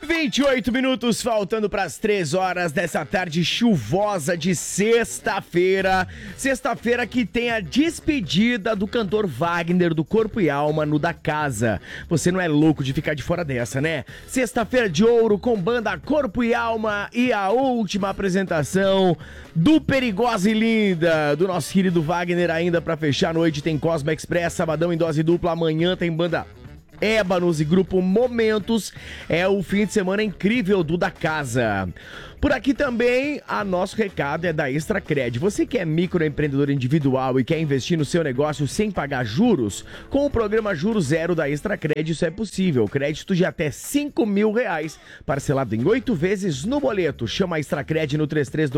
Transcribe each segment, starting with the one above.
28 minutos faltando para as 3 horas dessa tarde chuvosa de sexta-feira. Sexta-feira que tem a despedida do cantor Wagner do Corpo e Alma no Da Casa. Você não é louco de ficar de fora dessa, né? Sexta-feira de ouro com banda Corpo e Alma e a última apresentação do Perigosa e Linda, do nosso querido Wagner. Ainda para fechar a noite tem Cosmo Express, sabadão em dose dupla. Amanhã tem banda Ébanos e grupo Momentos. É o fim de semana incrível do Da Casa. Por aqui também, a nosso recado é da Extracred. Você que é microempreendedor individual e quer investir no seu negócio sem pagar juros? Com o programa Juros Zero da Extracred, isso é possível. Crédito de até R$5.000, parcelado em 8 vezes no boleto. Chama a Extracred no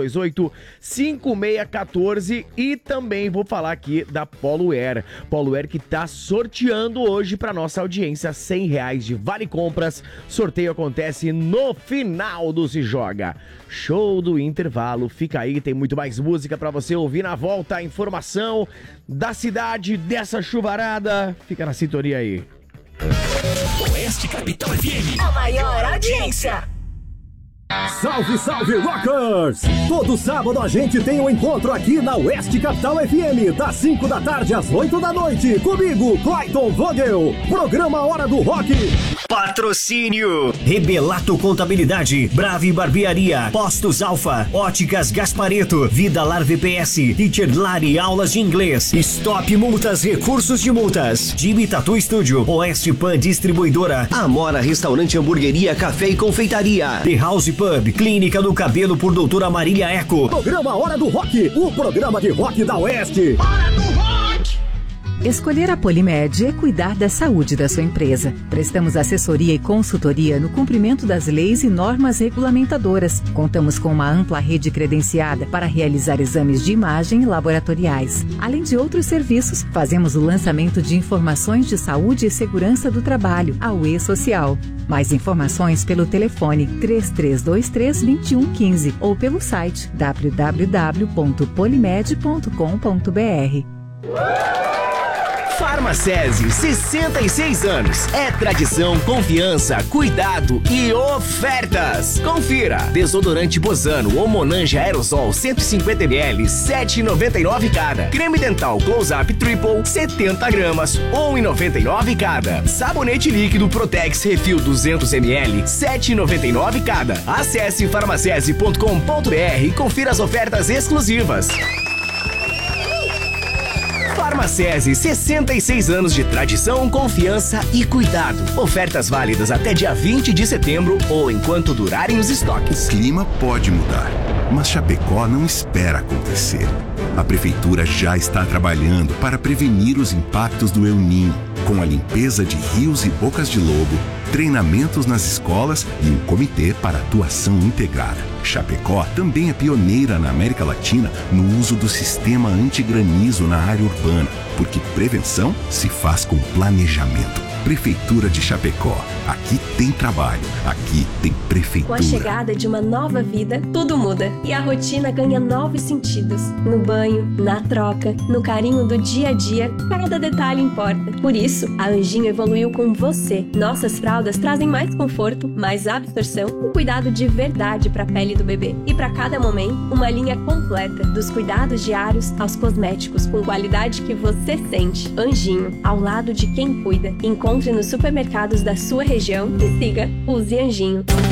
3328-5614. E também vou falar aqui da Polo Air. Polo Air que está sorteando hoje para nossa audiência R$100 de vale compras. Sorteio acontece no final do Se Joga. Show do intervalo, fica aí, tem muito mais música pra você ouvir na volta, a informação da cidade, dessa chuvarada, fica na sintonia aí. Oeste Capital FM, a maior audiência. Salve, salve, rockers! Todo sábado a gente tem um encontro aqui na Oeste Capital FM, das 5 da tarde às 8 da noite. Comigo, Clayton Vogel. Programa Hora do Rock. Patrocínio Rebelato Contabilidade, Brave Barbearia, Postos Alfa, Óticas Gaspareto, Vida Lar VPS, Teacher Lari Aulas de Inglês, Stop Multas, Recursos de Multas, Jimmy Tattoo Studio, Oeste Pan Distribuidora, Amora Restaurante Hamburgueria, Café e Confeitaria, The House Pub, Clínica do Cabelo por Doutora Marília Eco. Programa Hora do Rock, o programa de rock da Oeste. Hora do Rock! Escolher a Polimed é cuidar da saúde da sua empresa. Prestamos assessoria e consultoria no cumprimento das leis e normas regulamentadoras. Contamos com uma ampla rede credenciada para realizar exames de imagem e laboratoriais. Além de outros serviços, fazemos o lançamento de informações de saúde e segurança do trabalho, a UE Social. Mais informações pelo telefone 3323-2115 ou pelo site www.polimed.com.br. Farmacese, 66 anos. É tradição, confiança, cuidado e ofertas. Confira. Desodorante Bozano ou Monange Aerosol 150ml, 7,99 cada. Creme dental Close-Up Triple, 70 gramas, 1,99 cada. Sabonete líquido Protex Refil 200ml, 7,99 cada. Acesse farmacese.com.br e confira as ofertas exclusivas. Farmacese, 66 anos de tradição, confiança e cuidado. Ofertas válidas até dia 20 de setembro ou enquanto durarem os estoques. O clima pode mudar, mas Chapecó não espera acontecer. A prefeitura já está trabalhando para prevenir os impactos do El Niño, com a limpeza de rios e bocas de lobo, treinamentos nas escolas e um comitê para atuação integrada. Chapecó também é pioneira na América Latina no uso do sistema antigranizo na área urbana, porque prevenção se faz com planejamento. Prefeitura de Chapecó. Aqui tem trabalho, aqui tem prefeitura. Com a chegada de uma nova vida, tudo muda e a rotina ganha novos sentidos. No banho, na troca, no carinho do dia a dia, cada detalhe importa. Por isso, a Anjinho evoluiu com você. Nossas fraldas trazem mais conforto, mais absorção e cuidado de verdade para a pele do bebê. E para cada momento, uma linha completa, dos cuidados diários aos cosméticos, com qualidade que você sente. Anjinho, ao lado de quem cuida. Encontre nos supermercados da sua região e siga Use Anjinho.